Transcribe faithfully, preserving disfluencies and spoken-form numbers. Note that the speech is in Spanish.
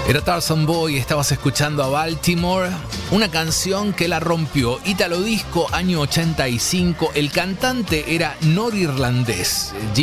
Era Tarzan Boy, estabas escuchando a Baltimore, una canción que la rompió. Italo Disco, año ochenta y cinco. El cantante era norirlandés, Jim